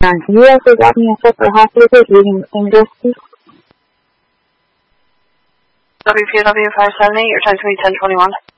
Can you also drop me a separate hospital code reading the same address, please? WPW 578, your time to be 1021.